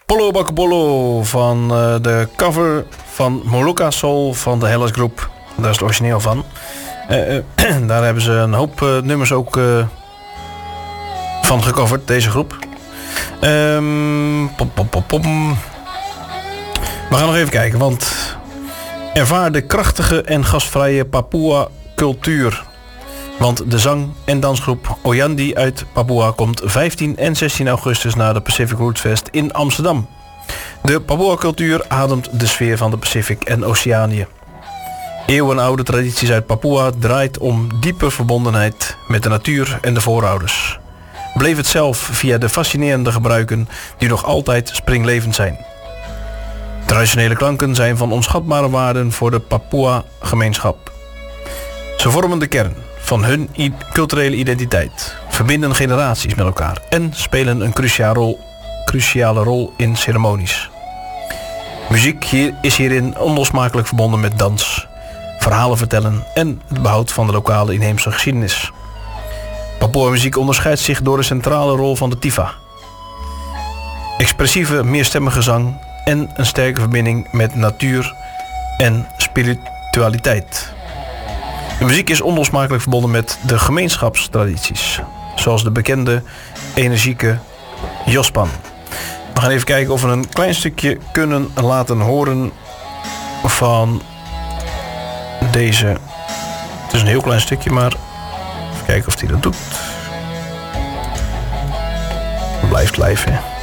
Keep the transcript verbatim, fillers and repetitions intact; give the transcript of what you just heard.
Polo Bacapolo van uh, de cover van Molucca Soul van de Hellas Groep. Daar is het origineel van. Uh, uh, daar hebben ze een hoop uh, nummers ook uh, van gecoverd, deze groep. Um, pom, pom, pom, pom. We gaan nog even kijken, want ervaar de krachtige en gastvrije Papua cultuur. Want de zang- en dansgroep Oyandi uit Papua komt vijftien en zestien augustus naar de Pacific Roots Fest in Amsterdam. De Papua-cultuur ademt de sfeer van de Pacific en Oceanië. Eeuwenoude tradities uit Papua draait om diepe verbondenheid met de natuur en de voorouders. Beleef het zelf via de fascinerende gebruiken die nog altijd springlevend zijn. Traditionele klanken zijn van onschatbare waarden voor de Papua-gemeenschap. Ze vormen de kern van hun i- culturele identiteit, verbinden generaties met elkaar en spelen een cruciale rol, cruciale rol in ceremonies. Muziek hier is hierin onlosmakelijk verbonden met dans, verhalen vertellen en het behoud van de lokale inheemse geschiedenis. Papua-muziek onderscheidt zich door de centrale rol van de tifa. Expressieve, meerstemmige zang en een sterke verbinding met natuur en spiritualiteit. De muziek is onlosmakelijk verbonden met de gemeenschapstradities, zoals de bekende energieke Jospan. We gaan even kijken of we een klein stukje kunnen laten horen van deze. Het is een heel klein stukje, maar even kijken of hij dat doet. Blijft live, hè.